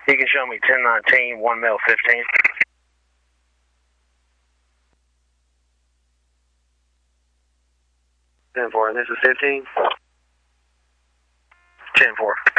You can show me 1019, 1 male 15. 10-4, this is 15. 10-4.